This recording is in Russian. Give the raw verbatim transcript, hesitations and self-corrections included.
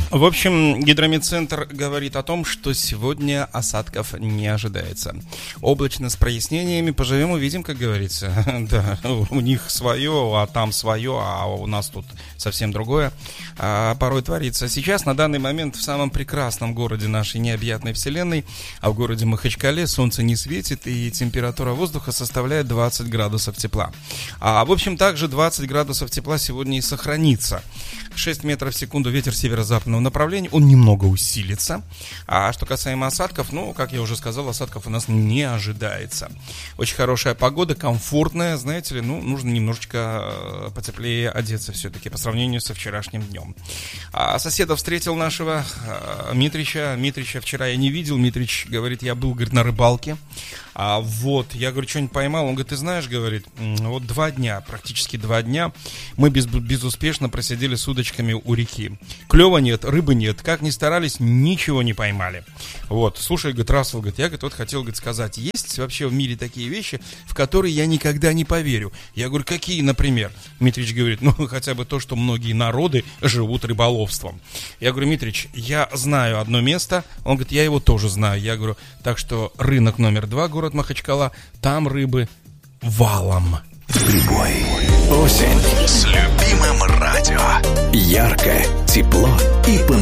В общем, Гидрометцентр говорит о том, что сегодня осадков не ожидается. Облачно с прояснениями, поживем увидим, как говорится. Да, у них свое, а там свое, а у нас тут совсем другое. А порой творится. Сейчас, на данный момент, в самом прекрасном городе нашей необъятной вселенной, а в городе Махачкале, солнце не светит и температура воздуха составляет двадцать градусов тепла. А, в общем, также двадцать градусов тепла сегодня и сохранится. шесть метров в секунду ветер северо-западного направления, он немного усилится. А что касаемо осадков, ну, как я уже сказал, осадков у нас не ожидается. Очень хорошая погода, комфортная, знаете ли, ну, нужно немножечко потеплее одеться все-таки по сравнению со вчерашним днем. А соседа встретил нашего а, Митрича. Митрича вчера я не видел. Митрич говорит, я был, говорит, на рыбалке. А вот, я говорю, что-нибудь поймал? Он говорит, ты знаешь, говорит, вот два дня, практически два дня мы без, безуспешно просидели с удочками у реки. Клёва нет, рыбы нет, как ни старались, ничего не поймали. Вот, слушай, говорит, Рассел, говорит, я, говорит, вот хотел, говорит, сказать, есть вообще в мире такие вещи, в которые я никогда не поверю. Я говорю, какие, например? Митрич говорит, ну, хотя бы то, что многие народы живут рыболовством. Я говорю, Митрич, я знаю одно место. Он говорит, я его тоже знаю. Я говорю, так что рынок номер два, город Махачкала, там рыбы валом. Прибой. Осень с любимым радио. Ярко, тепло и